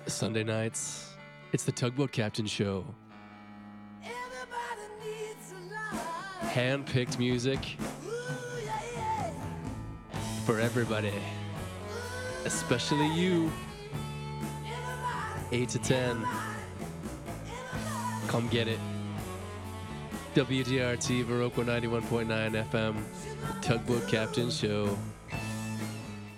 Sunday nights, it's the Tugboat Captain Show. Hand-picked music for everybody, especially you. 8 to 10. Come get it. WDRT Baroque 91.9 FM, Tugboat Captain Show.